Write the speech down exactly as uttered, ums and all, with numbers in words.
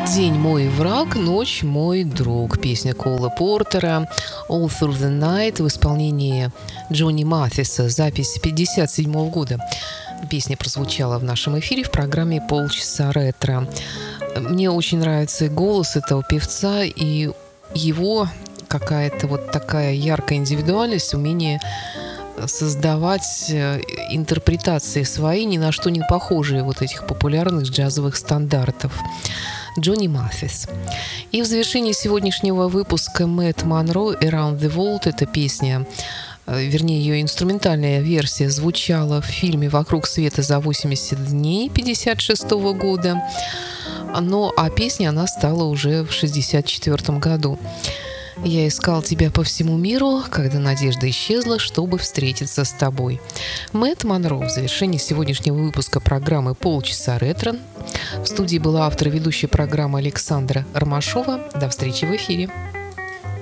День мой враг, ночь мой друг. Песня Кола Портера «All Through the Night» в исполнении Джонни Мафиса. Запись пятьдесят седьмого года. Песня прозвучала в нашем эфире в программе «Полчаса ретро». Мне очень нравится и голос этого певца, и его какая-то вот такая яркая индивидуальность, умение создавать интерпретации свои, ни на что не похожие вот этих популярных джазовых стандартов. Джонни Мафис. И в завершении сегодняшнего выпуска Мэтт Монро «Around the World». Эта песня, вернее, ее инструментальная версия звучала в фильме «Вокруг света за восемьдесят дней» пятьдесят шестого года. Но, а песня она стала уже в шестьдесят четвёртом году. «Я искал тебя по всему миру, когда надежда исчезла, чтобы встретиться с тобой». Мэтт Монро в завершении сегодняшнего выпуска программы «Полчаса ретро». В студии была автор и ведущая программы Александра Ромашова. До встречи в эфире.